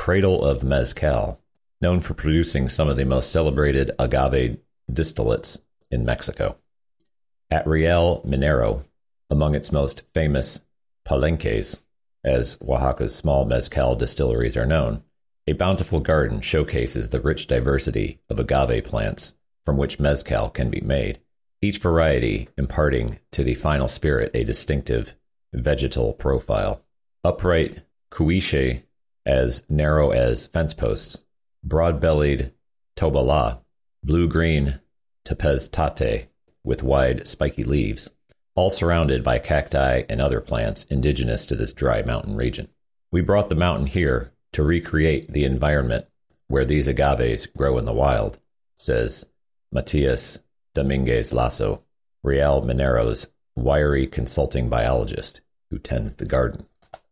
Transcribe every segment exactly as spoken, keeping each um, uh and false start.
cradle of mezcal, known for producing some of the most celebrated agave distillates in Mexico. At Real Minero, among its most famous palenques, as Oaxaca's small mezcal distilleries are known, a bountiful garden showcases the rich diversity of agave plants from which mezcal can be made, each variety imparting to the final spirit a distinctive vegetal profile. Upright cuiche as narrow as fence posts, broad-bellied tobala, blue-green tepeztate with wide spiky leaves, all surrounded by cacti and other plants indigenous to this dry mountain region. We brought the mountain here to recreate the environment where these agaves grow in the wild, says Matias Dominguez Lasso, Real Minero's wiry consulting biologist who tends the garden.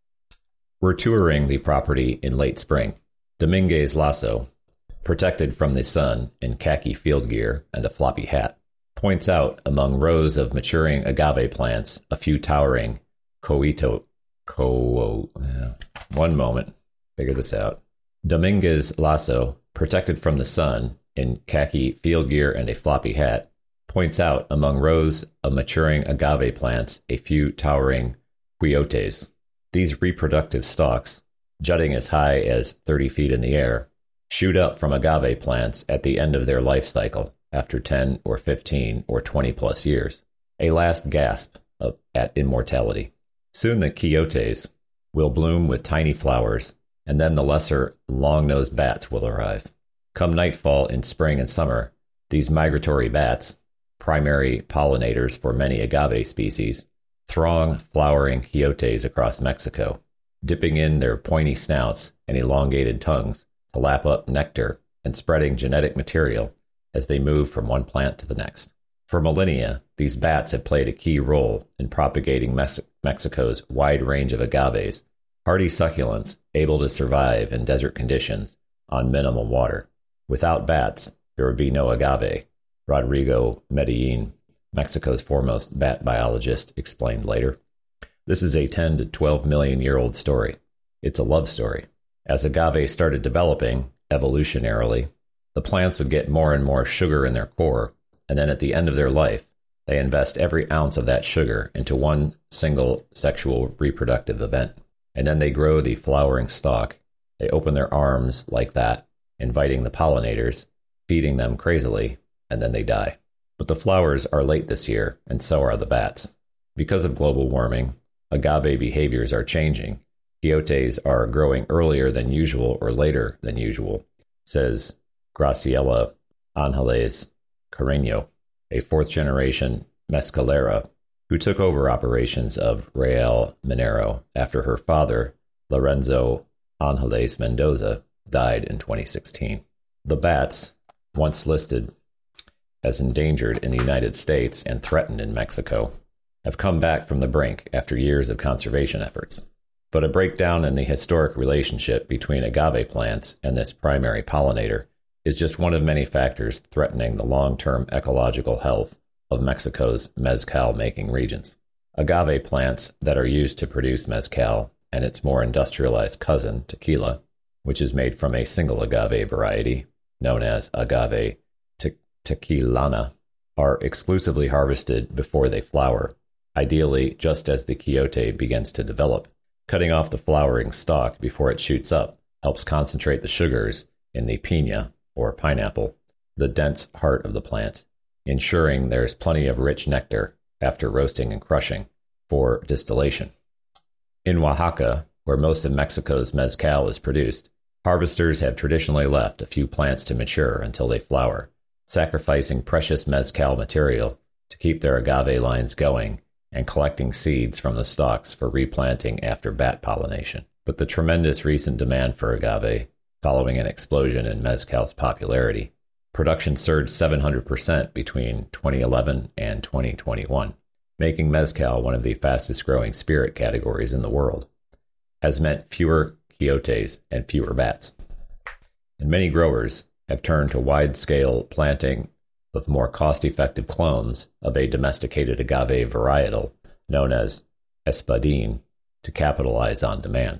We're touring the property in late spring. Dominguez Lasso, protected from the sun in khaki field gear and a floppy hat, points out among rows of maturing agave plants a few towering coito. Co- uh, one moment. Figure this out. Dominguez Lasso, protected from the sun in khaki field gear and a floppy hat, points out among rows of maturing agave plants a few towering quiotes. These reproductive stalks, jutting as high as thirty feet in the air, shoot up from agave plants at the end of their life cycle after ten or fifteen or twenty plus years, a last gasp of, at immortality. Soon the quiotes will bloom with tiny flowers, and then the lesser long-nosed bats will arrive. Come nightfall in spring and summer, these migratory bats, primary pollinators for many agave species, throng flowering quiotes across Mexico, dipping in their pointy snouts and elongated tongues to lap up nectar and spreading genetic material as they move from one plant to the next. For millennia, these bats have played a key role in propagating Mex- Mexico's wide range of agaves, hardy succulents able to survive in desert conditions on minimum water. Without bats, there would be no agave, Rodrigo Medellin, Mexico's foremost bat biologist, explained later. This is a ten to twelve million year old story. It's a love story. As agave started developing, evolutionarily, the plants would get more and more sugar in their core, and then at the end of their life, they invest every ounce of that sugar into one single sexual reproductive event. And then they grow the flowering stalk. They open their arms like that, inviting the pollinators, feeding them crazily, and then they die. But the flowers are late this year, and so are the bats. Because of global warming, agave behaviors are changing. Quiotes are growing earlier than usual or later than usual, says Graciela Angeles Carreño, a fourth-generation mezcalera who took over operations of Real Minero after her father, Lorenzo Angeles Mendoza, died in twenty sixteen. The bats, once listed as endangered in the United States and threatened in Mexico, have come back from the brink after years of conservation efforts. But a breakdown in the historic relationship between agave plants and this primary pollinator is just one of many factors threatening the long-term ecological health of Mexico's mezcal-making regions. Agave plants that are used to produce mezcal and its more industrialized cousin, tequila, which is made from a single agave variety, known as agave te- tequilana, are exclusively harvested before they flower, ideally just as the quiote begins to develop. Cutting off the flowering stalk before it shoots up helps concentrate the sugars in the piña, or pineapple, the dense heart of the plant, ensuring there's plenty of rich nectar after roasting and crushing for distillation. In Oaxaca, where most of Mexico's mezcal is produced, harvesters have traditionally left a few plants to mature until they flower, sacrificing precious mezcal material to keep their agave lines going and collecting seeds from the stalks for replanting after bat pollination. But the tremendous recent demand for agave, following an explosion in mezcal's popularity, production surged seven hundred percent between twenty eleven and twenty twenty-one, making mezcal one of the fastest-growing spirit categories in the world, has meant fewer quiotes and fewer bats. And many growers have turned to wide-scale planting of more cost-effective clones of a domesticated agave varietal known as espadín to capitalize on demand.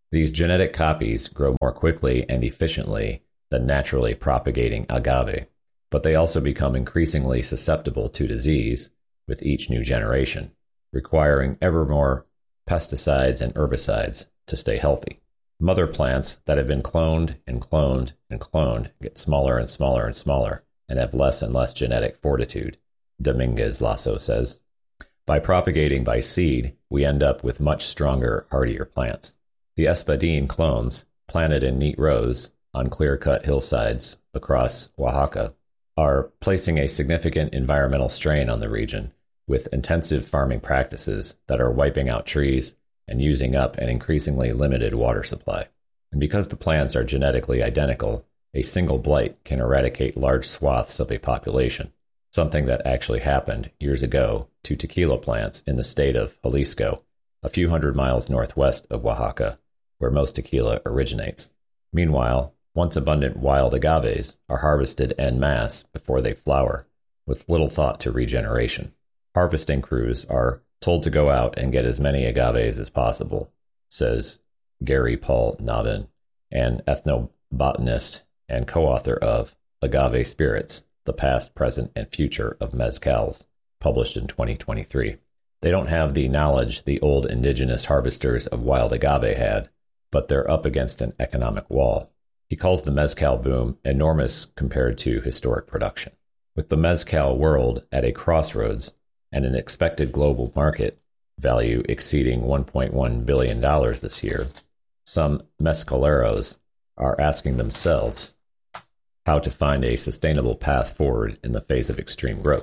These genetic copies grow more quickly and efficiently than naturally propagating agave, but they also become increasingly susceptible to disease with each new generation, requiring ever more pesticides and herbicides to stay healthy. Mother plants that have been cloned and cloned and cloned get smaller and smaller and smaller and have less and less genetic fortitude, Dominguez Lasso says. By propagating by seed, we end up with much stronger, hardier plants. The Espadin clones, planted in neat rows on clear-cut hillsides across Oaxaca, are placing a significant environmental strain on the region with intensive farming practices that are wiping out trees and using up an increasingly limited water supply. And because the plants are genetically identical, a single blight can eradicate large swaths of a population, something that actually happened years ago to tequila plants in the state of Jalisco, a few hundred miles northwest of Oaxaca, where most tequila originates. Meanwhile, once abundant wild agaves are harvested en masse before they flower, with little thought to regeneration. Harvesting crews are told to go out and get as many agaves as possible, says Gary Paul Navin, an ethnobotanist and co-author of Agave Spirits, The Past, Present, and Future of Mezcals, published in twenty twenty-three. They don't have the knowledge the old indigenous harvesters of wild agave had, but they're up against an economic wall. He calls the mezcal boom enormous compared to historic production. With the mezcal world at a crossroads and an expected global market value exceeding one point one billion dollars this year, some mezcaleros are asking themselves how to find a sustainable path forward in the face of extreme growth.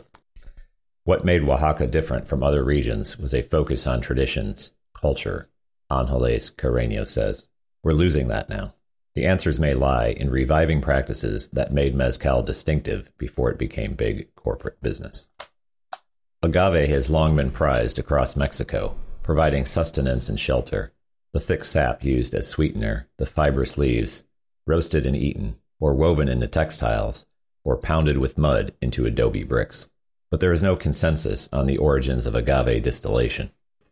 What made Oaxaca different from other regions was a focus on traditions, culture, Angeles Carreño says. We're losing that now. The answers may lie in reviving practices that made mezcal distinctive before it became big corporate business. Agave has long been prized across Mexico, providing sustenance and shelter. The thick sap used as sweetener, the fibrous leaves, roasted and eaten, or woven into textiles, or pounded with mud into adobe bricks. But there is no consensus on the origins of agave distillation.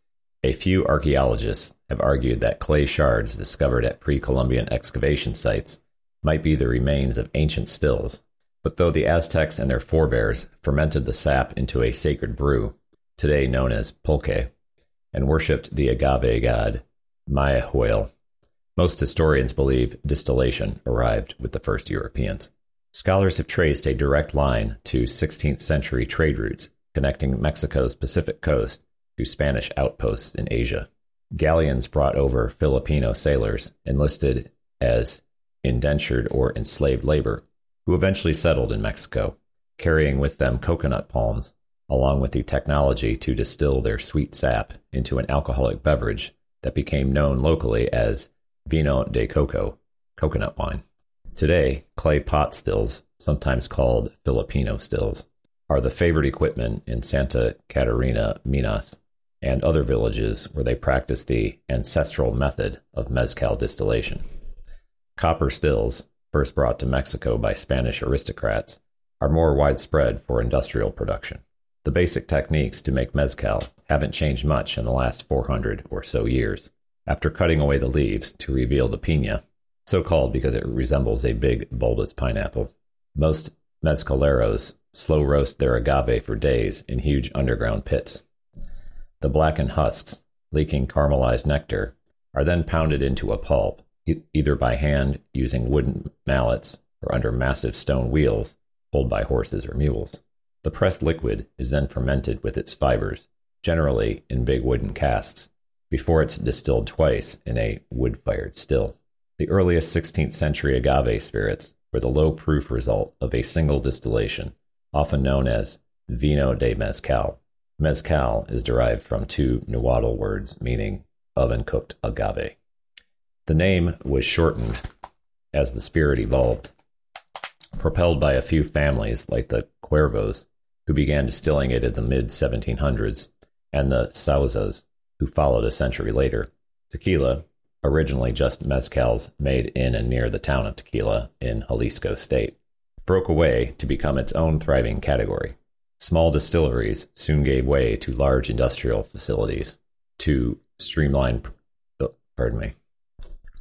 A few archaeologists have argued that clay shards discovered at pre-Columbian excavation sites might be the remains of ancient stills, but though the Aztecs and their forebears fermented the sap into a sacred brew, today known as pulque, and worshipped the agave god Mayahuel, most historians believe distillation arrived with the first Europeans. Scholars have traced a direct line to sixteenth century trade routes connecting Mexico's Pacific coast to Spanish outposts in Asia. Galleons brought over Filipino sailors enlisted as indentured or enslaved labor, who eventually settled in Mexico, carrying with them coconut palms, along with the technology to distill their sweet sap into an alcoholic beverage that became known locally as vino de coco, coconut wine. Today, clay pot stills, sometimes called Filipino stills, are the favorite equipment in Santa Catarina, Minas, and other villages where they practice the ancestral method of mezcal distillation. Copper stills, first brought to Mexico by Spanish aristocrats, are more widespread for industrial production. The basic techniques to make mezcal haven't changed much in the last four hundred or so years. After cutting away the leaves to reveal the piña, so called because it resembles a big bulbous pineapple, most mezcaleros slow roast their agave for days in huge underground pits. The blackened husks, leaking caramelized nectar, are then pounded into a pulp, e- either by hand using wooden mallets or under massive stone wheels pulled by horses or mules. The pressed liquid is then fermented with its fibers, generally in big wooden casks, before it's distilled twice in a wood-fired still. The earliest sixteenth century agave spirits were the low-proof result of a single distillation, often known as vino de mezcal. Mezcal is derived from two Nahuatl words meaning oven-cooked agave. The name was shortened as the spirit evolved, propelled by a few families like the Cuervos, who began distilling it in the mid seventeen hundreds, and the Sauzas, who followed a century later. Tequila, originally just mezcals made in and near the town of Tequila in Jalisco State, broke away to become its own thriving category. Small distilleries soon gave way to large industrial facilities to streamline, oh, pardon me,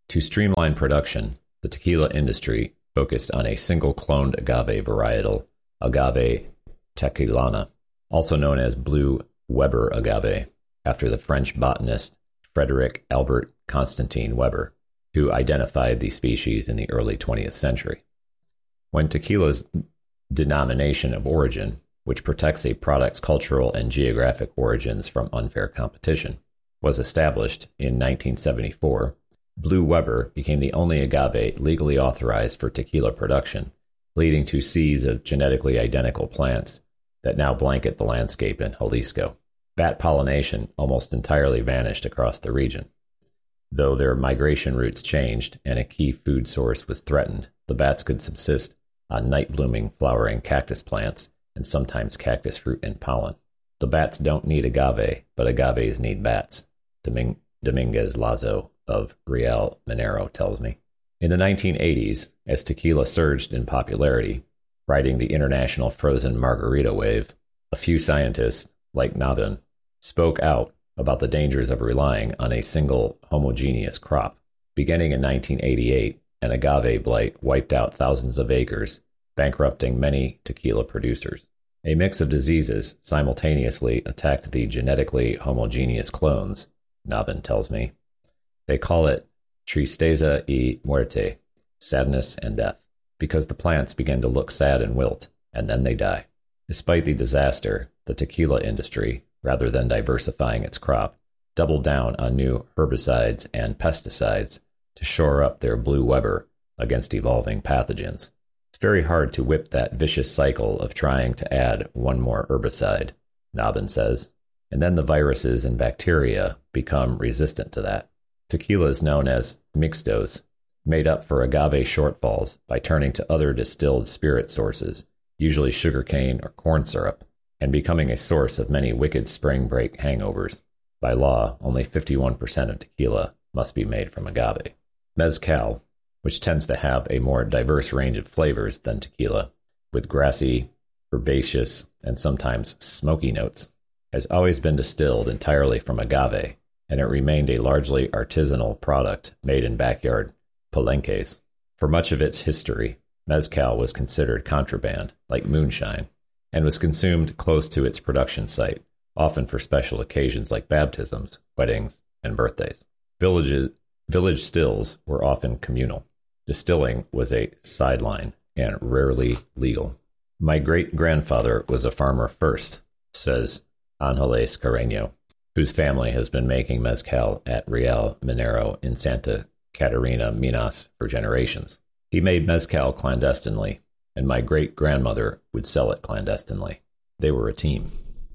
To streamline production, the tequila industry focused on a single cloned agave varietal, Agave tequilana, also known as Blue Weber agave, after the French botanist Frederick Albert Constantin Weber, who identified the species in the early twentieth century. When tequila's denomination of origin, which protects a product's cultural and geographic origins from unfair competition, was established in nineteen seventy-four, Blue Weber became the only agave legally authorized for tequila production, leading to seas of genetically identical plants that now blanket the landscape in Jalisco. Bat pollination almost entirely vanished across the region. Though their migration routes changed and a key food source was threatened, the bats could subsist on night-blooming flowering cactus plants and sometimes cactus fruit and pollen. The bats don't need agave, but agaves need bats, Domin- Dominguez Lazo of Real Minero tells me. In the nineteen eighties, as tequila surged in popularity, riding the international frozen margarita wave, a few scientists, like Navin, spoke out about the dangers of relying on a single homogeneous crop. Beginning in nineteen eighty-eight, an agave blight wiped out thousands of acres, bankrupting many tequila producers. A mix of diseases simultaneously attacked the genetically homogeneous clones, Navin tells me. They call it tristeza y muerte, sadness and death, because the plants begin to look sad and wilt, and then they die. Despite the disaster, the tequila industry, rather than diversifying its crop, doubled down on new herbicides and pesticides to shore up their Blue Weber against evolving pathogens. It's very hard to whip that vicious cycle of trying to add one more herbicide, Navin says, and then the viruses and bacteria become resistant to that. Tequila is known as mixtos, made up for agave shortfalls by turning to other distilled spirit sources, usually sugarcane or corn syrup, and becoming a source of many wicked spring break hangovers. By law, only fifty-one percent of tequila must be made from agave. Mezcal, which tends to have a more diverse range of flavors than tequila, with grassy, herbaceous, and sometimes smoky notes, has always been distilled entirely from agave, and it remained a largely artisanal product made in backyard palenques. For much of its history, mezcal was considered contraband, like moonshine, and was consumed close to its production site, often for special occasions like baptisms, weddings, and birthdays. Villages, village stills were often communal. Distilling was a sideline and rarely legal. My great-grandfather was a farmer first, says Angeles Carreño, whose family has been making mezcal at Real Minero in Santa Catarina, Minas, for generations. He made mezcal clandestinely, and my great-grandmother would sell it clandestinely. They were a team.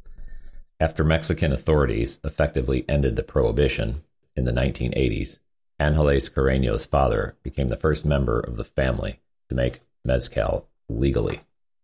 After Mexican authorities effectively ended the prohibition in the nineteen eighties, Angeles Carreño's father became the first member of the family to make mezcal legally.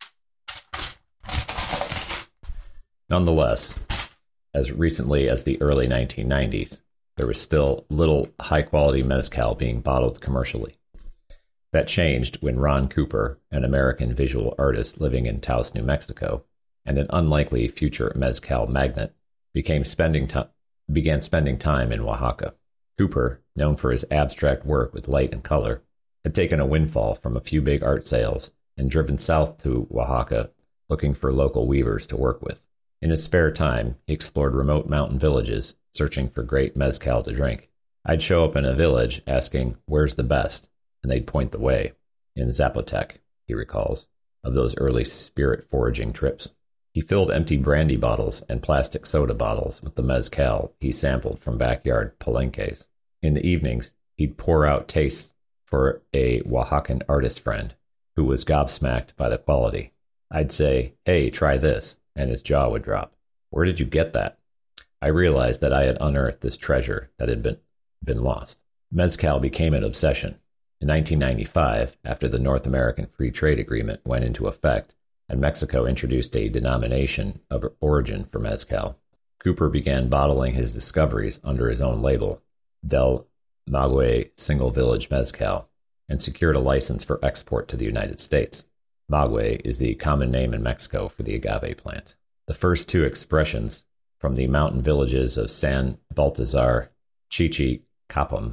Nonetheless, as recently as the early nineteen nineties, there was still little high-quality mezcal being bottled commercially. That changed when Ron Cooper, an American visual artist living in Taos, New Mexico, and an unlikely future mezcal magnate, became spending t- began spending time in Oaxaca. Cooper, known for his abstract work with light and color, had taken a windfall from a few big art sales and driven south to Oaxaca looking for local weavers to work with. In his spare time, he explored remote mountain villages, searching for great mezcal to drink. I'd show up in a village asking, "Where's the best?" and they'd point the way. In Zapotec, he recalls, of those early spirit foraging trips. He filled empty brandy bottles and plastic soda bottles with the mezcal he sampled from backyard palenques. In the evenings, he'd pour out tastes for a Oaxacan artist friend who was gobsmacked by the quality. I'd say, "Hey, try this," and his jaw would drop. "Where did you get that?" I realized that I had unearthed this treasure that had been, been lost. Mezcal became an obsession. In nineteen ninety-five, after the North American Free Trade Agreement went into effect, and Mexico introduced a denomination of origin for mezcal, Cooper began bottling his discoveries under his own label, Del Maguey Single Village Mezcal, and secured a license for export to the United States. Maguey is the common name in Mexico for the agave plant. The first two expressions, from the mountain villages of San Baltazar Chichicapam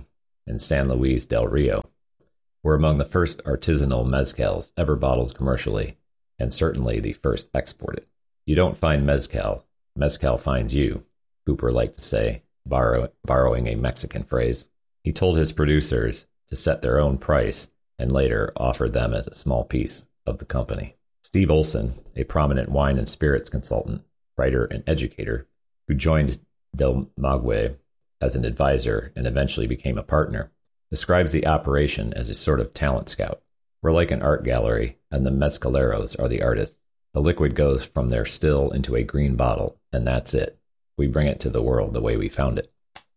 in San Luis del Rio, were among the first artisanal mezcals ever bottled commercially, and certainly the first exported. You don't find mezcal, mezcal finds you, Cooper liked to say, borrow, borrowing a Mexican phrase. He told his producers to set their own price and later offered them as a small piece of the company. Steve Olson, a prominent wine and spirits consultant, writer, and educator, who joined Del Maguey as an advisor and eventually became a partner, describes the operation as a sort of talent scout. We're like an art gallery, and the mezcaleros are the artists. The liquid goes from their still into a green bottle, and that's it. We bring it to the world the way we found it.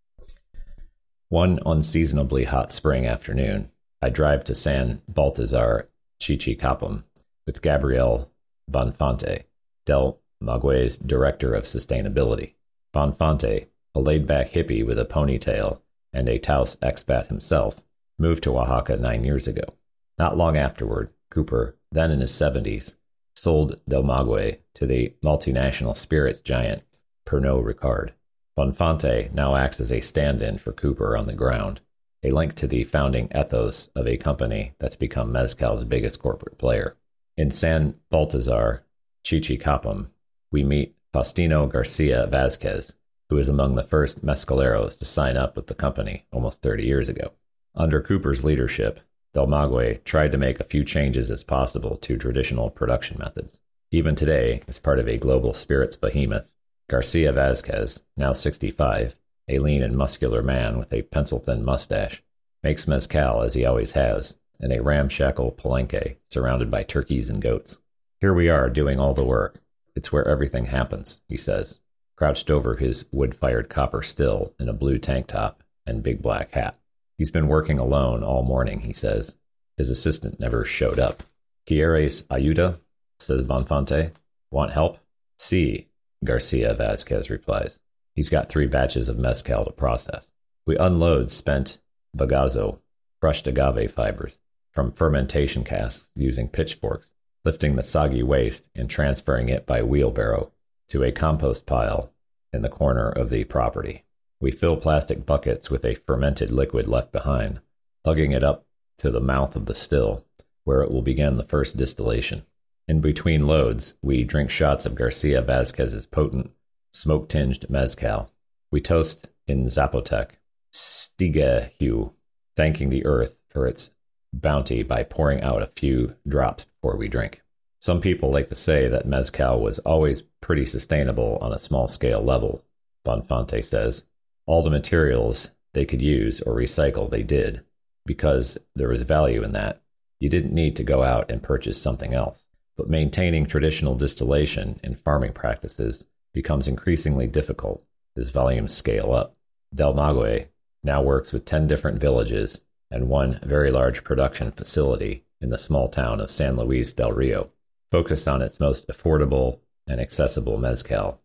One unseasonably hot spring afternoon, I drive to San Baltazar Chichicapam with Gabriel Bonfante, Del Maguey's director of sustainability. Bonfante, a laid-back hippie with a ponytail and a Taos expat himself, moved to Oaxaca nine years ago. Not long afterward, Cooper, then in his seventies, sold Del Maguey to the multinational spirits giant Pernod Ricard. Bonfante now acts as a stand-in for Cooper on the ground, a link to the founding ethos of a company that's become mezcal's biggest corporate player. In San Baltazar Chichicapam, we meet Faustino Garcia Vazquez, who is among the first mezcaleros to sign up with the company almost thirty years ago. Under Cooper's leadership, Del Maguey tried to make a few changes as possible to traditional production methods. Even today, as part of a global spirits behemoth, Garcia Vazquez, now sixty-five, a lean and muscular man with a pencil-thin mustache, makes mezcal as he always has, in a ramshackle palenque surrounded by turkeys and goats. Here we are doing all the work. It's where everything happens, he says, crouched over his wood-fired copper still in a blue tank top and big black hat. He's been working alone all morning, he says. His assistant never showed up. ¿Quieres ayuda? Says Bonfante. Want help? Sí, Garcia Vazquez replies. He's got three batches of mezcal to process. We unload spent bagazo, crushed agave fibers, from fermentation casks using pitchforks, lifting the soggy waste and transferring it by wheelbarrow to a compost pile in the corner of the property. We fill plastic buckets with a fermented liquid left behind, lugging it up to the mouth of the still, where it will begin the first distillation. In between loads, we drink shots of Garcia Vazquez's potent, smoke-tinged mezcal. We toast in Zapotec, Stigehu, thanking the earth for its bounty by pouring out a few drops before we drink. Some people like to say that mezcal was always pretty sustainable on a small-scale level, Bonfante says. All the materials they could use or recycle they did, because there was value in that. You didn't need to go out and purchase something else. But maintaining traditional distillation and farming practices becomes increasingly difficult as volumes scale up. Del Maguey now works with ten different villages and one very large production facility in the small town of San Luis del Rio, focused on its most affordable and accessible mezcal,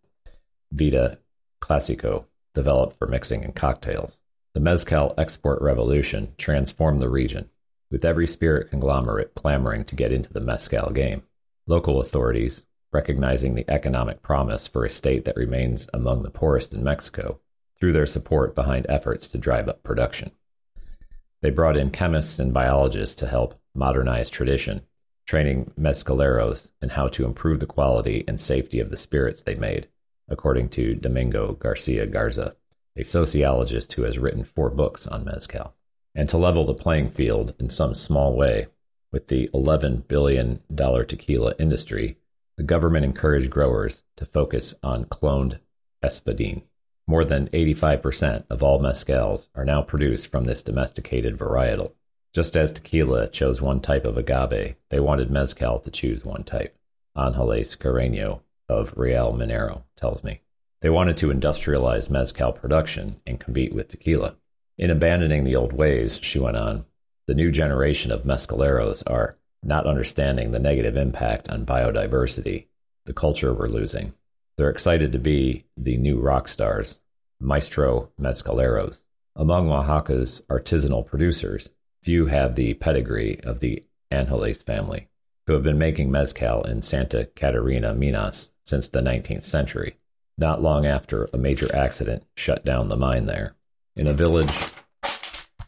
Vida Classico, developed for mixing in cocktails. The mezcal export revolution transformed the region, with every spirit conglomerate clamoring to get into the mezcal game. Local authorities, recognizing the economic promise for a state that remains among the poorest in Mexico, threw their support behind efforts to drive up production. They brought in chemists and biologists to help modernize tradition, training mezcaleros in how to improve the quality and safety of the spirits they made, according to Domingo Garcia Garza, a sociologist who has written four books on mezcal. And to level the playing field in some small way with the eleven billion dollars tequila industry, the government encouraged growers to focus on cloned espadín. More than eighty-five percent of all mezcals are now produced from this domesticated varietal. Just as tequila chose one type of agave, they wanted mezcal to choose one type. Ángeles Carreño of Real Minero tells me. They wanted to industrialize mezcal production and compete with tequila. In abandoning the old ways, she went on, the new generation of mezcaleros are not understanding the negative impact on biodiversity, the culture we're losing. They're excited to be the new rock stars, maestro mezcaleros. Among Oaxaca's artisanal producers, few have the pedigree of the Ángeles family, who have been making mezcal in Santa Catarina, Minas, since the nineteenth century, not long after a major accident shut down the mine there. In a village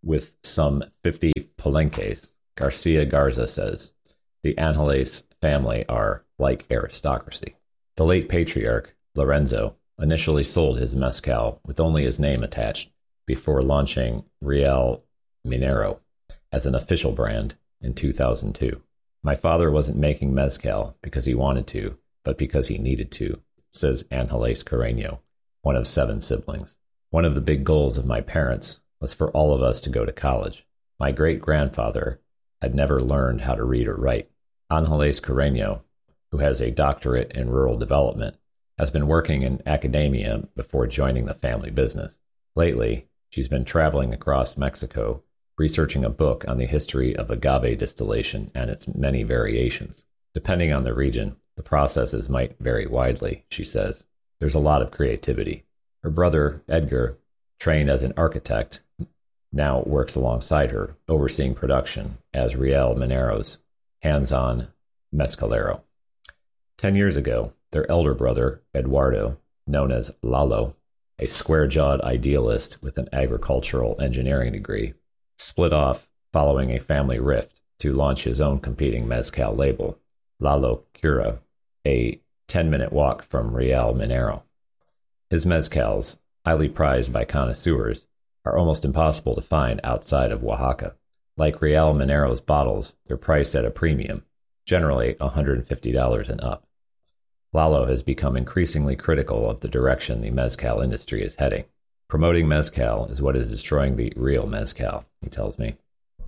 with some fifty palenques, Garcia Garza says, the Angeles family are like aristocracy. The late patriarch, Lorenzo, initially sold his mezcal with only his name attached before launching Real Minero as an official brand in two thousand two. My father wasn't making mezcal because he wanted to, but because he needed to, says Angeles Carreño, one of seven siblings. One of the big goals of my parents was for all of us to go to college. My great-grandfather had never learned how to read or write. Angeles Carreño, who has a doctorate in rural development, has been working in academia before joining the family business. Lately, she's been traveling across Mexico, researching a book on the history of agave distillation and its many variations. Depending on the region, the processes might vary widely, she says. There's a lot of creativity. Her brother, Edgar, trained as an architect, now works alongside her, overseeing production as Real Minero's hands-on mezcalero. Ten years ago, their elder brother, Eduardo, known as Lalo, a square-jawed idealist with an agricultural engineering degree, split off following a family rift to launch his own competing mezcal label, Lalo Cura, a ten-minute walk from Real Minero. His mezcals, highly prized by connoisseurs, are almost impossible to find outside of Oaxaca. Like Real Minero's bottles, they're priced at a premium, generally one hundred fifty dollars and up. Lalo has become increasingly critical of the direction the mezcal industry is heading. Promoting mezcal is what is destroying the real mezcal, he tells me.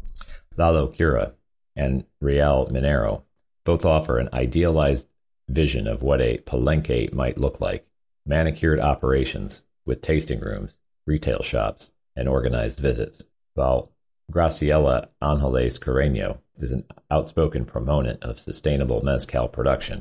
Lalo Cura and Real Minero both offer an idealized vision of what a palenque might look like: manicured operations with tasting rooms, retail shops, and organized visits, while Graciela Angeles Carreño is an outspoken proponent of sustainable mezcal production.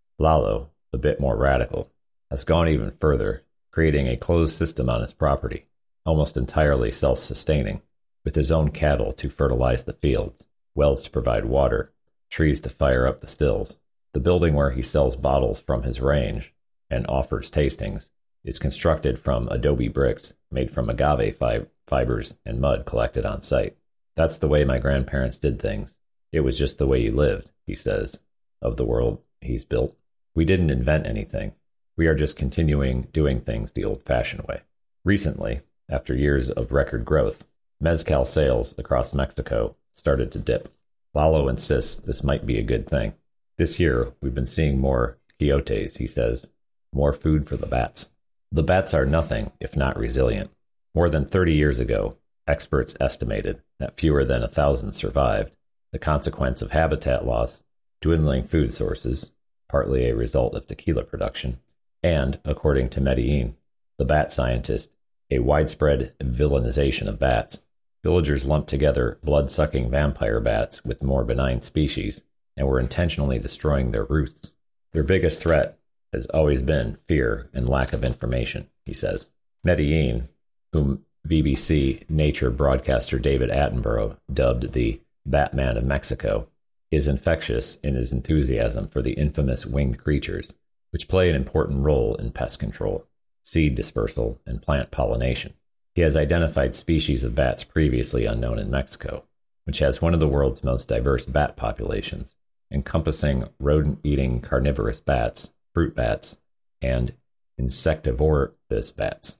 Lalo, a bit more radical, has gone even further, creating a closed system on his property, almost entirely self-sustaining, with his own cattle to fertilize the fields, wells to provide water, trees to fire up the stills. The building where he sells bottles from his range and offers tastings is constructed from adobe bricks made from agave fi- fibers and mud collected on site. That's the way my grandparents did things. It was just the way he lived, he says, of the world he's built. We didn't invent anything. We are just continuing doing things the old-fashioned way. Recently, after years of record growth, mezcal sales across Mexico started to dip. Lalo insists this might be a good thing. This year, we've been seeing more quiotes, he says, more food for the bats. The bats are nothing if not resilient. More than thirty years ago, experts estimated that fewer than a thousand survived, the consequence of habitat loss, dwindling food sources, partly a result of tequila production, and, according to Medellin, the bat scientist, a widespread villainization of bats. Villagers lumped together blood-sucking vampire bats with more benign species and were intentionally destroying their roosts. Their biggest threat has always been fear and lack of information, he says. Medellin, whom B B C nature broadcaster David Attenborough dubbed the Batman of Mexico, is infectious in his enthusiasm for the infamous winged creatures, which play an important role in pest control, seed dispersal, and plant pollination. He has identified species of bats previously unknown in Mexico, which has one of the world's most diverse bat populations, encompassing rodent-eating carnivorous bats, fruit bats, and insectivorous bats.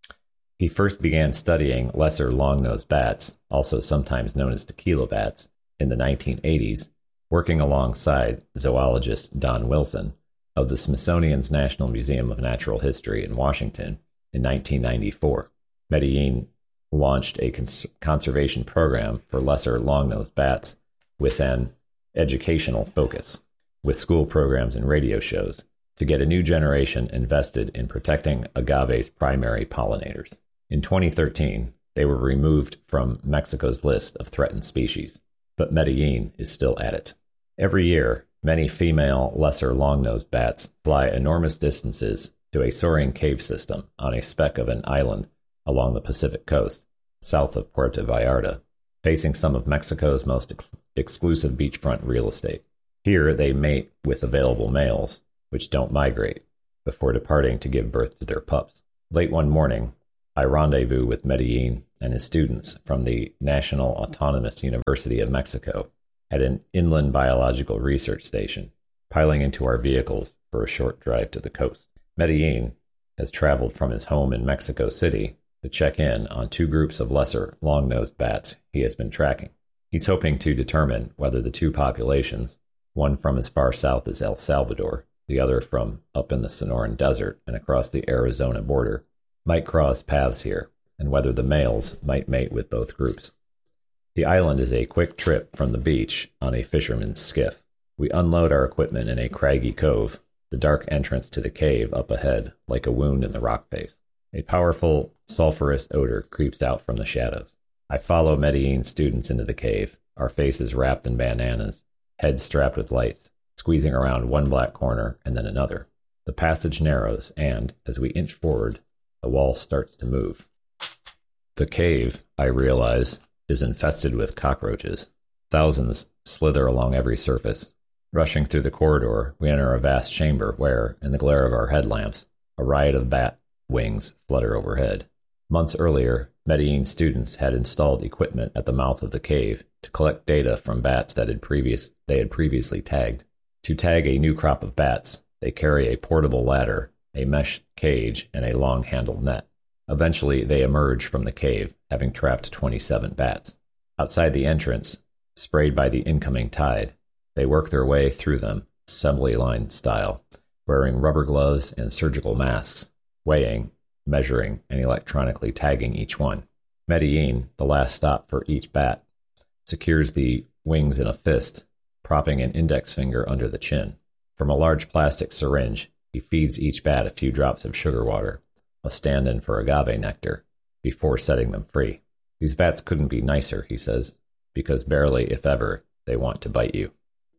He first began studying lesser long-nosed bats, also sometimes known as tequila bats, in the nineteen eighties, working alongside zoologist Don Wilson of the Smithsonian's National Museum of Natural History in Washington in nineteen ninety-four. Medellin launched a cons- conservation program for lesser long-nosed bats with an educational focus, with school programs and radio shows, to get a new generation invested in protecting agave's primary pollinators. In twenty thirteen, they were removed from Mexico's list of threatened species, but Medellin is still at it. Every year, many female lesser long-nosed bats fly enormous distances to a soaring cave system on a speck of an island along the Pacific coast, south of Puerto Vallarta, facing some of Mexico's most ex- exclusive beachfront real estate. Here, they mate with available males, which don't migrate, before departing to give birth to their pups. Late one morning, I rendezvous with Medellin and his students from the National Autonomous University of Mexico at an inland biological research station, piling into our vehicles for a short drive to the coast. Medellin has traveled from his home in Mexico City to check in on two groups of lesser long-nosed bats he has been tracking. He's hoping to determine whether the two populations, one from as far south as El Salvador, the other from up in the Sonoran Desert and across the Arizona border, might cross paths here, and whether the males might mate with both groups. The island is a quick trip from the beach on a fisherman's skiff. We unload our equipment in a craggy cove, the dark entrance to the cave up ahead, like a wound in the rock face. A powerful, sulphurous odor creeps out from the shadows. I follow Medellin students into the cave, our faces wrapped in bandanas, heads strapped with lights, squeezing around one black corner and then another. The passage narrows, and, as we inch forward, the wall starts to move. The cave, I realize, is infested with cockroaches. Thousands slither along every surface. Rushing through the corridor, we enter a vast chamber where, in the glare of our headlamps, a riot of bat wings flutter overhead. Months earlier, Medellin students had installed equipment at the mouth of the cave to collect data from bats that had previous, they had previously tagged. To tag a new crop of bats, they carry a portable ladder, a mesh cage, and a long-handled net. Eventually, they emerge from the cave, having trapped twenty-seven bats. Outside the entrance, sprayed by the incoming tide, they work their way through them, assembly line style, wearing rubber gloves and surgical masks, weighing, measuring, and electronically tagging each one. Medellin, the last stop for each bat, secures the wings in a fist, propping an index finger under the chin. From a large plastic syringe, he feeds each bat a few drops of sugar water, a stand-in for agave nectar, before setting them free. These bats couldn't be nicer, he says, because barely, if ever, they want to bite you.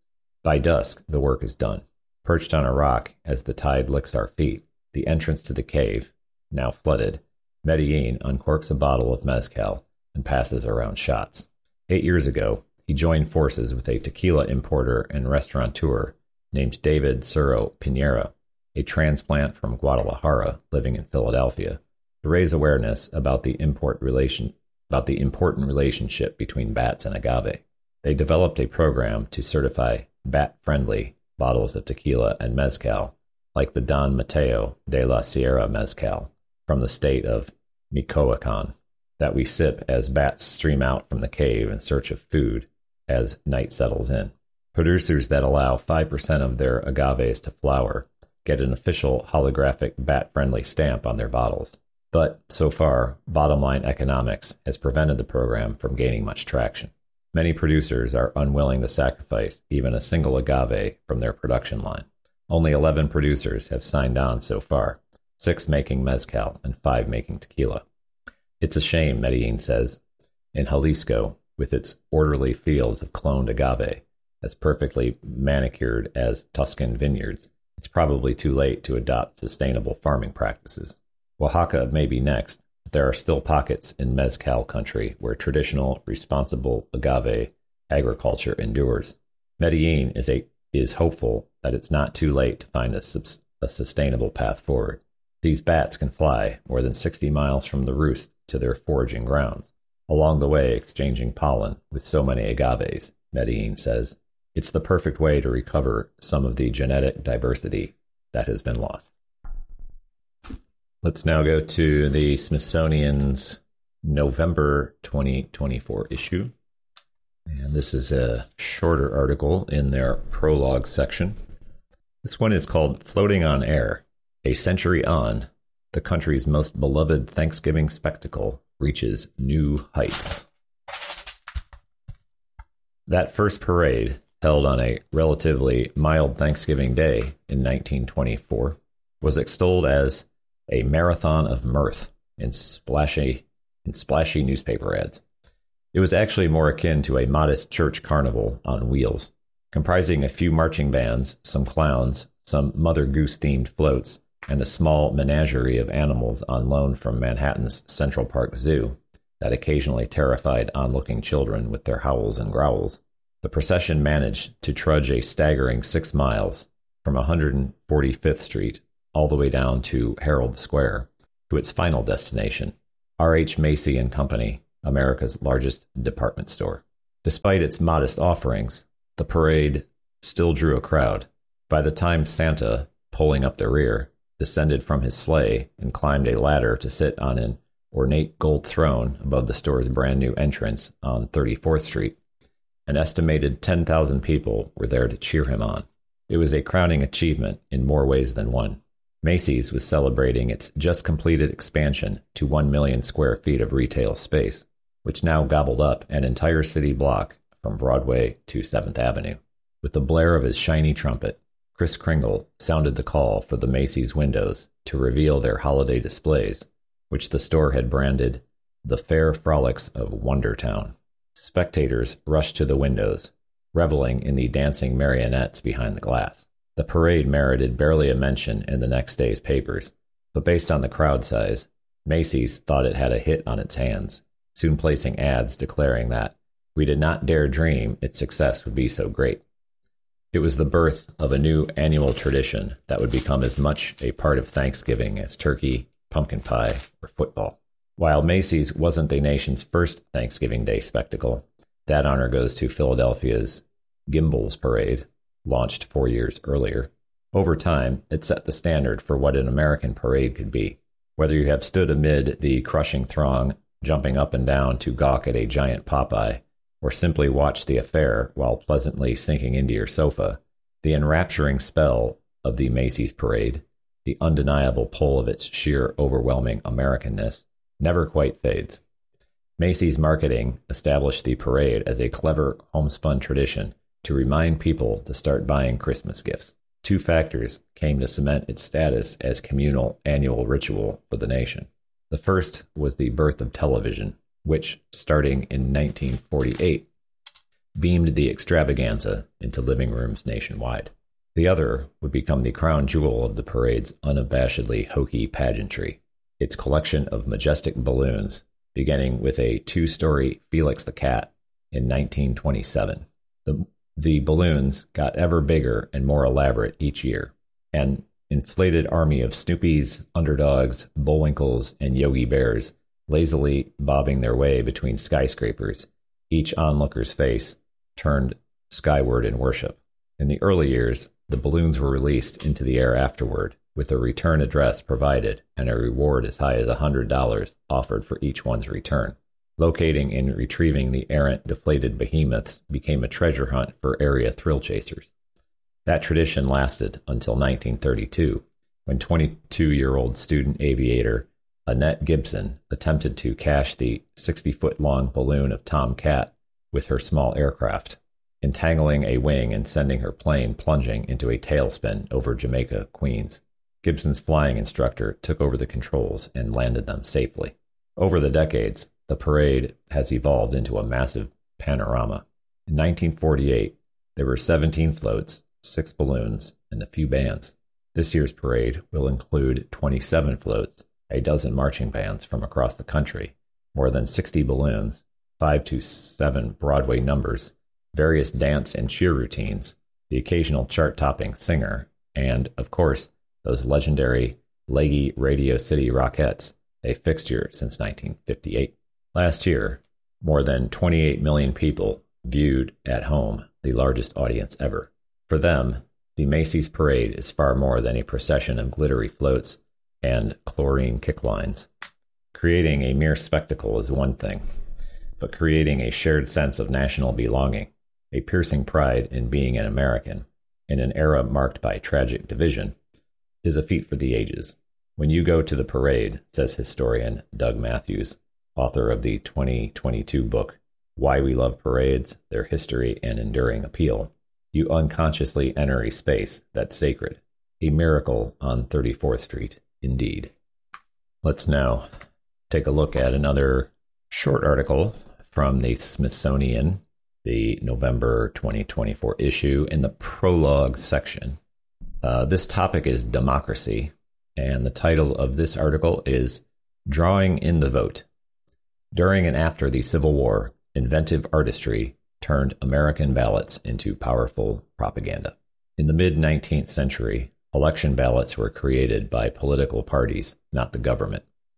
By dusk, the work is done. Perched on a rock as the tide licks our feet, the entrance to the cave, now flooded, Medellin uncorks a bottle of mezcal and passes around shots. Eight years ago, he joined forces with a tequila importer and restaurateur named David Cerro Pinera, a transplant from Guadalajara living in Philadelphia, to raise awareness about the import relation about the important relationship between bats and agave. They developed a program to certify bat-friendly bottles of tequila and mezcal, like the Don Mateo de la Sierra mezcal from the state of Michoacan, that we sip as bats stream out from the cave in search of food as night settles in. Producers that allow five percent of their agaves to flower get an official holographic bat-friendly stamp on their bottles. But, so far, bottom-line economics has prevented the program from gaining much traction. Many producers are unwilling to sacrifice even a single agave from their production line. Only eleven producers have signed on so far, six making mezcal and five making tequila. It's a shame, Medellin says. In Jalisco, with its orderly fields of cloned agave, as perfectly manicured as Tuscan vineyards, it's probably too late to adopt sustainable farming practices. Oaxaca may be next, but there are still pockets in mezcal country where traditional, responsible agave agriculture endures. Medellin is a is hopeful that it's not too late to find a, subs, a sustainable path forward. These bats can fly more than sixty miles from the roost to their foraging grounds, along the way exchanging pollen with so many agaves, Medellin says. It's the perfect way to recover some of the genetic diversity that has been lost. Let's now go to the Smithsonian's November twenty twenty-four issue. And this is a shorter article in their prologue section. This one is called Floating on Air. A century on, the country's most beloved Thanksgiving spectacle reaches new heights. That first parade, held on a relatively mild Thanksgiving Day in nineteen twenty-four, was extolled as a marathon of mirth in splashy, in splashy newspaper ads. It was actually more akin to a modest church carnival on wheels, comprising a few marching bands, some clowns, some Mother Goose-themed floats, and a small menagerie of animals on loan from Manhattan's Central Park Zoo that occasionally terrified onlooking children with their howls and growls. The procession managed to trudge a staggering six miles from one hundred forty-fifth Street all the way down to Herald Square to its final destination, R H Macy and Company, America's largest department store. Despite its modest offerings, the parade still drew a crowd. By the time Santa, pulling up the rear, descended from his sleigh and climbed a ladder to sit on an ornate gold throne above the store's brand new entrance on thirty-fourth Street, an estimated ten thousand people were there to cheer him on. It was a crowning achievement in more ways than one. Macy's was celebrating its just completed expansion to one million square feet of retail space, which now gobbled up an entire city block from Broadway to seventh Avenue. With the blare of his shiny trumpet, Kris Kringle sounded the call for the Macy's windows to reveal their holiday displays, which the store had branded the Fair Frolics of Wondertown. Spectators rushed to the windows, reveling in the dancing marionettes behind the glass. The parade merited barely a mention in the next day's papers, but based on the crowd size, Macy's thought it had a hit on its hands, soon placing ads declaring that we did not dare dream its success would be so great. It was the birth of a new annual tradition that would become as much a part of Thanksgiving as turkey, pumpkin pie, or football. While Macy's wasn't the nation's first Thanksgiving Day spectacle, that honor goes to Philadelphia's Gimbels Parade, launched four years earlier. Over time, it set the standard for what an American parade could be. Whether you have stood amid the crushing throng, jumping up and down to gawk at a giant Popeye, or simply watch the affair while pleasantly sinking into your sofa, the enrapturing spell of the Macy's parade, the undeniable pull of its sheer overwhelming Americanness, never quite fades. Macy's marketing established the parade as a clever homespun tradition to remind people to start buying Christmas gifts. Two factors came to cement its status as communal annual ritual for the nation. The first was the birth of television, which, starting in nineteen forty-eight, beamed the extravaganza into living rooms nationwide. The other would become the crown jewel of the parade's unabashedly hokey pageantry, its collection of majestic balloons, beginning with a two-story Felix the Cat in nineteen twenty-seven. The, the balloons got ever bigger and more elaborate each year. An inflated army of Snoopies, Underdogs, Bullwinkles, and Yogi Bears lazily bobbing their way between skyscrapers, each onlooker's face turned skyward in worship. In the early years, the balloons were released into the air afterward, with a return address provided and a reward as high as one hundred dollars offered for each one's return. Locating and retrieving the errant, deflated behemoths became a treasure hunt for area thrill chasers. That tradition lasted until nineteen thirty-two, when twenty-two-year-old student aviator Annette Gibson attempted to cash the sixty-foot-long balloon of Tom Cat with her small aircraft, entangling a wing and sending her plane plunging into a tailspin over Jamaica, Queens. Gibson's flying instructor took over the controls and landed them safely. Over the decades, the parade has evolved into a massive panorama. In nineteen forty-eight, there were seventeen floats, six balloons, and a few bands. This year's parade will include twenty-seven floats, a dozen marching bands from across the country, more than sixty balloons, five to seven Broadway numbers, various dance and cheer routines, the occasional chart-topping singer, and, of course, those legendary leggy Radio City Rockettes, a fixture since nineteen fifty-eight. Last year, more than twenty-eight million people viewed at home the largest audience ever. For them, the Macy's Parade is far more than a procession of glittery floats and chlorine kicklines. Creating a mere spectacle is one thing, but creating a shared sense of national belonging, a piercing pride in being an American, in an era marked by tragic division, is a feat for the ages. When you go to the parade, says historian Doug Matthews, author of the twenty twenty-two book, Why We Love Parades, Their History and Enduring Appeal, you unconsciously enter a space that's sacred, a miracle on thirty-fourth Street, indeed. Let's now take a look at another short article from the Smithsonian, the November twenty twenty-four issue, in the prologue section. Uh, this topic is democracy, and the title of this article is Drawing in the Vote. During and after the Civil War, inventive artistry turned American ballots into powerful propaganda. In the mid-nineteenth century, election ballots were created by political parties, not the government.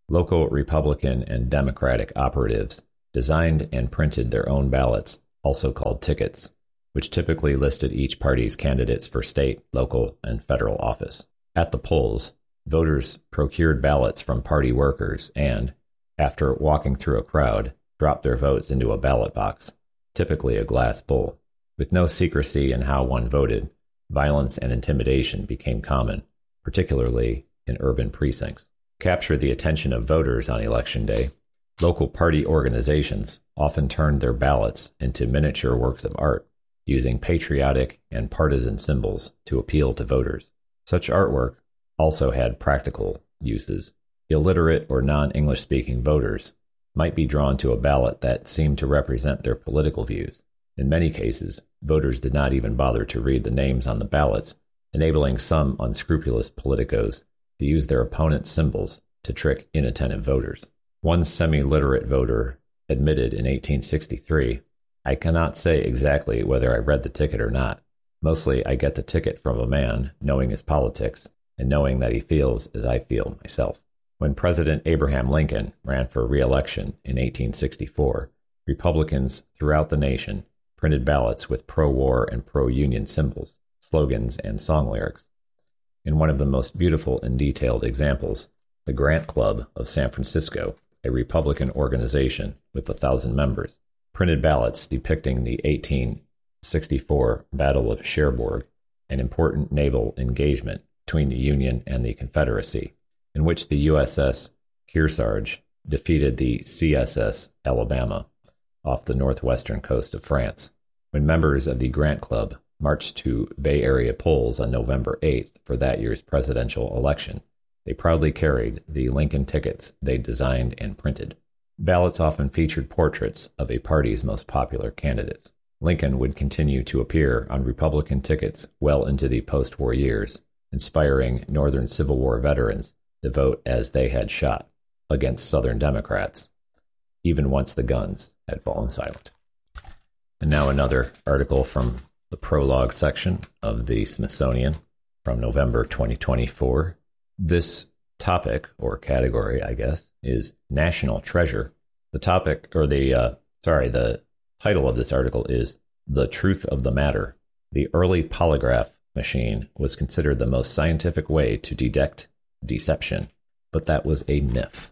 Local Republican and Democratic operatives designed and printed their own ballots, also called tickets, which typically listed each party's candidates for state, local, and federal office. At the polls, voters procured ballots from party workers and, after walking through a crowd, dropped their votes into a ballot box, typically a glass bowl. With no secrecy in how one voted, violence and intimidation became common, particularly in urban precincts. To capture the attention of voters on Election Day, local party organizations often turned their ballots into miniature works of art, using patriotic and partisan symbols to appeal to voters. Such artwork also had practical uses. Illiterate or non-English speaking voters might be drawn to a ballot that seemed to represent their political views. In many cases, voters did not even bother to read the names on the ballots, enabling some unscrupulous politicos to use their opponent's symbols to trick inattentive voters. One semi-literate voter admitted in eighteen sixty-three, "I cannot say exactly whether I read the ticket or not. Mostly I get the ticket from a man knowing his politics and knowing that he feels as I feel myself." When President Abraham Lincoln ran for re-election in eighteen sixty-four, Republicans throughout the nation printed ballots with pro-war and pro-union symbols, slogans, and song lyrics. In one of the most beautiful and detailed examples, the Grant Club of San Francisco, a Republican organization with a thousand members, printed ballots depicting the eighteen sixty-four Battle of Cherbourg, an important naval engagement between the Union and the Confederacy, in which the U S S Kearsarge defeated the C S S Alabama off the northwestern coast of France. When members of the Grant Club marched to Bay Area polls on November eighth for that year's presidential election, they proudly carried the Lincoln tickets they designed and printed. Ballots often featured portraits of a party's most popular candidates. Lincoln would continue to appear on Republican tickets well into the post-war years, inspiring Northern Civil War veterans to vote as they had shot against Southern Democrats, even once the guns had fallen silent. And now another article from the prologue section of the Smithsonian from November twenty twenty-four. This topic, or category, I guess, is National Treasure. The topic, or the, uh, sorry, the title of this article is The Truth of the Matter. The early polygraph machine was considered the most scientific way to detect deception, but that was a myth.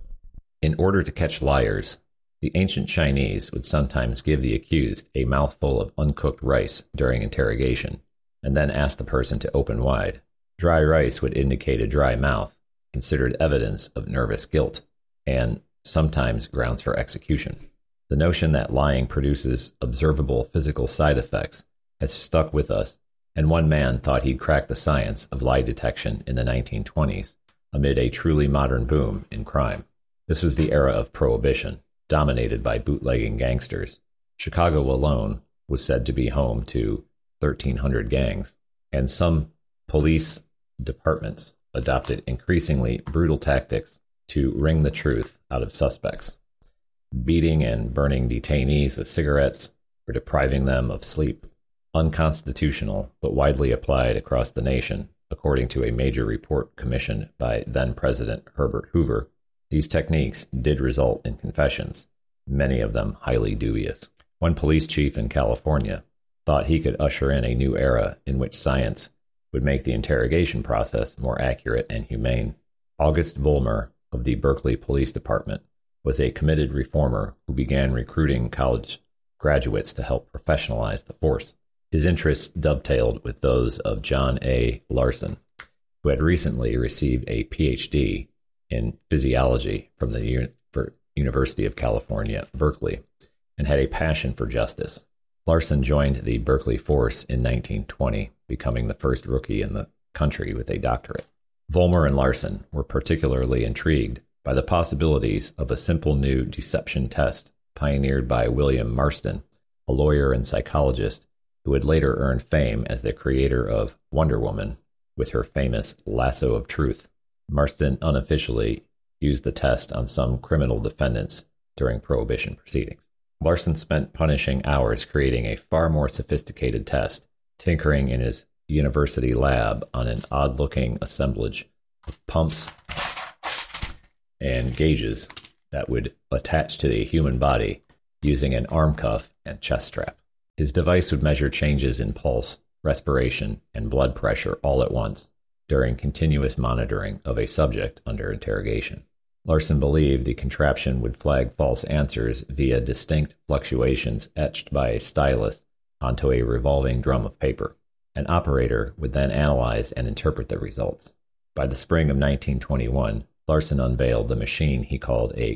In order to catch liars, the ancient Chinese would sometimes give the accused a mouthful of uncooked rice during interrogation, and then ask the person to open wide. Dry rice would indicate a dry mouth, considered evidence of nervous guilt, and sometimes grounds for execution. The notion that lying produces observable physical side effects has stuck with us, and one man thought he'd cracked the science of lie detection in the nineteen twenties, amid a truly modern boom in crime. This was the era of Prohibition, dominated by bootlegging gangsters. Chicago alone was said to be home to thirteen hundred gangs, and some police departments adopted increasingly brutal tactics to wring the truth out of suspects, beating and burning detainees with cigarettes or depriving them of sleep. Unconstitutional, but widely applied across the nation, according to a major report commissioned by then-President Herbert Hoover. These techniques did result in confessions, many of them highly dubious. One police chief in California thought he could usher in a new era in which science would make the interrogation process more accurate and humane. August Vollmer of the Berkeley Police Department was a committed reformer who began recruiting college graduates to help professionalize the force. His interests dovetailed with those of John A. Larson, who had recently received a P H D in physiology from the U- University of California, Berkeley, and had a passion for justice. Larson joined the Berkeley force in nineteen twenty, becoming the first rookie in the country with a doctorate. Vollmer and Larson were particularly intrigued by the possibilities of a simple new deception test pioneered by William Marston, a lawyer and psychologist who would later earn fame as the creator of Wonder Woman with her famous lasso of truth. Marston unofficially used the test on some criminal defendants during Prohibition proceedings. Larson spent punishing hours creating a far more sophisticated test, tinkering in his university lab on an odd-looking assemblage of pumps and gauges that would attach to the human body using an arm cuff and chest strap. His device would measure changes in pulse, respiration, and blood pressure all at once during continuous monitoring of a subject under interrogation. Larson believed the contraption would flag false answers via distinct fluctuations etched by a stylus onto a revolving drum of paper. An operator would then analyze and interpret the results. By the spring of nineteen twenty-one, Larson unveiled the machine he called a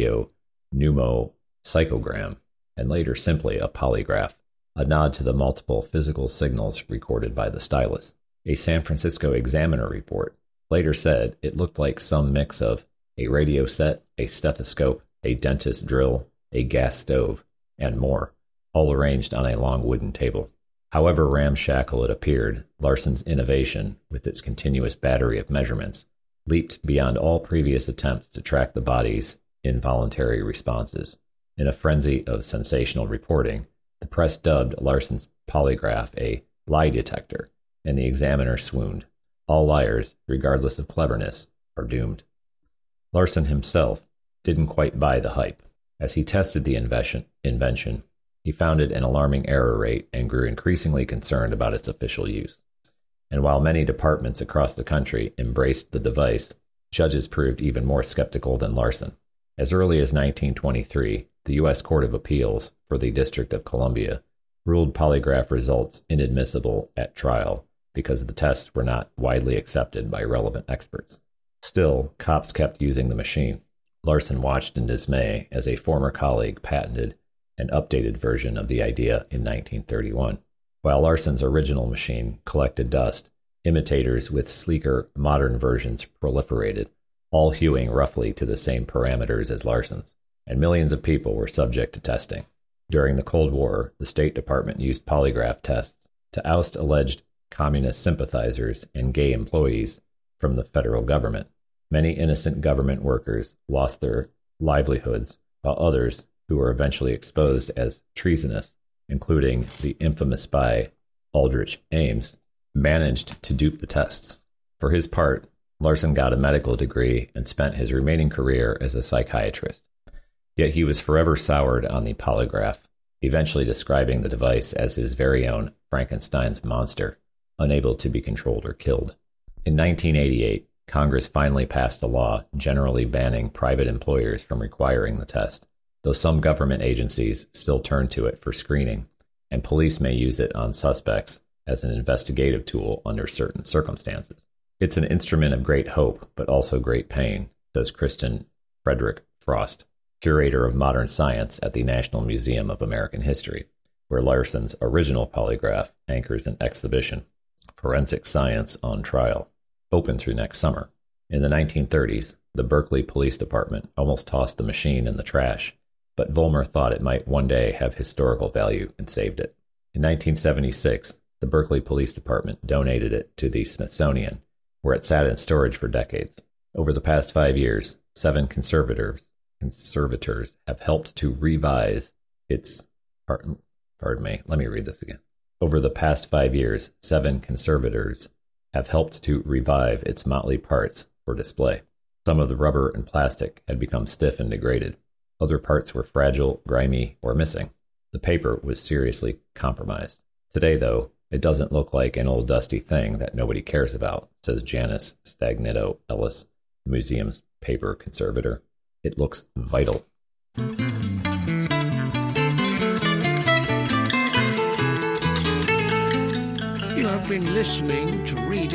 cardio-pneumo-psychogram, and later simply a polygraph, a nod to the multiple physical signals recorded by the stylus. A San Francisco Examiner report later said it looked like some mix of a radio set, a stethoscope, a dentist drill, a gas stove, and more, all arranged on a long wooden table. However ramshackle it appeared, Larson's innovation, with its continuous battery of measurements, leaped beyond all previous attempts to track the body's involuntary responses. In a frenzy of sensational reporting, the press dubbed Larson's polygraph a lie detector, and the Examiner swooned. All liars, regardless of cleverness, are doomed. Larson himself didn't quite buy the hype. As he tested the invention, invention, he found it an alarming error rate and grew increasingly concerned about its official use. And while many departments across the country embraced the device, judges proved even more skeptical than Larson. As early as nineteen twenty-three, the U S Court of Appeals for the District of Columbia ruled polygraph results inadmissible at trial because the tests were not widely accepted by relevant experts. Still, cops kept using the machine. Larson watched in dismay as a former colleague patented an updated version of the idea in nineteen thirty-one. While Larson's original machine collected dust, imitators with sleeker, modern versions proliferated, all hewing roughly to the same parameters as Larson's, and millions of people were subject to testing. During the Cold War, the State Department used polygraph tests to oust alleged communist sympathizers and gay employees from the federal government. Many innocent government workers lost their livelihoods, while others, who were eventually exposed as treasonous, including the infamous spy Aldrich Ames, managed to dupe the tests. For his part, Larson got a medical degree and spent his remaining career as a psychiatrist. Yet he was forever soured on the polygraph, eventually describing the device as his very own Frankenstein's monster, unable to be controlled or killed. In nineteen eighty-eight, Congress finally passed a law generally banning private employers from requiring the test, though some government agencies still turn to it for screening, and police may use it on suspects as an investigative tool under certain circumstances. It's an instrument of great hope, but also great pain, says Kristen Frederick Frost, curator of modern science at the National Museum of American History, where Larson's original polygraph anchors an exhibition, Forensic Science on Trial, open through next summer. In the nineteen thirties, the Berkeley Police Department almost tossed the machine in the trash, but Vollmer thought it might one day have historical value and saved it. In nineteen seventy-six, the Berkeley Police Department donated it to the Smithsonian, where it sat in storage for decades. Over the past five years, seven conservators, conservators have helped to revise its... Pardon, pardon me, let me read this again. Over the past five years, seven conservators have helped to revive its motley parts for display. Some of the rubber and plastic had become stiff and degraded. Other parts were fragile, grimy, or missing. The paper was seriously compromised. Today, though, it doesn't look like an old dusty thing that nobody cares about, says Janice Stagnito Ellis, the museum's paper conservator. It looks vital. You have been listening to Read